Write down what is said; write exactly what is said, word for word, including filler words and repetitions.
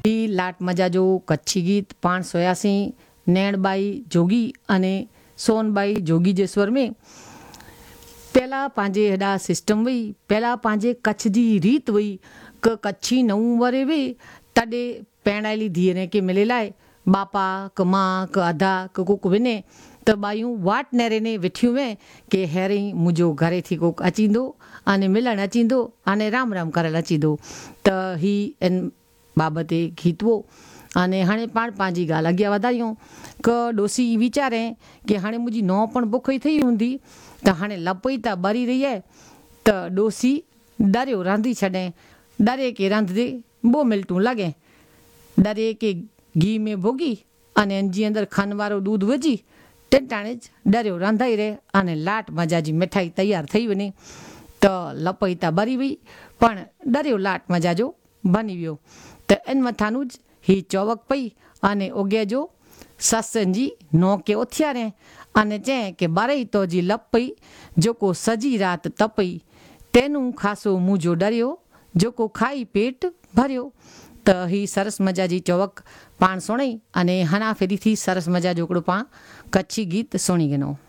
ही लाट मजा जो कच्छी गीत पाण सोयासी नैणबाई जोगी अने सोनबाई जोगी जे स्वर में पहला पांजे हेॾा सिस्टम हुई, पहला पांजे कच्छ जी रीत हुई क कच्छी नऊं वरे वे तॾे पहिणायली धीअ ने के मिले लाइ बापा क मां क अधा क कोक विने त बायूं वाट नेरे ने वेठियूं वे के हेरे मुंहिंजो घरे थी कोक अचींदो अने मिलणु अचींदो अने राम राम करणु अचींदो। त ही इन बाबति गीत हुओ। अने हाणे पाण पंहिंजी ॻाल्हि अॻियां वधायूं क डोसी वीचारे कि हाणे मुंहिंजी नौं पण बुख ई थी हूंदी त हाणे लपई त ॿरी रही आहे त डोसी डरियो रांधी छॾे डरे के रांधदे ॿ मिल्टूं लॻे डरे के घी में भुॻी अने जी अंदरि खन वारो दूध विझी टिटाणे डरियो रांधाई रहे अने लाट मजा जी मिठाई तयारु थी वञे त लपई त ॿरी वई पण डरियो लाट मजा जो बनी वियो। त इन मथां ही चौवक पई अने उगे जो ससन जी नौ के उथियारे अने चए के बारई तो जी लपई जोको सजी रात तपई तेनू खासो मुंहिंजो डरियो जोको खाई पेट भरियो। त ही सरस मजा जी चौवक पाण सुणी अने हना फेरी थी सरस मजा जो हिकिड़ो पाण कच्छी गीत सुणी गिनो।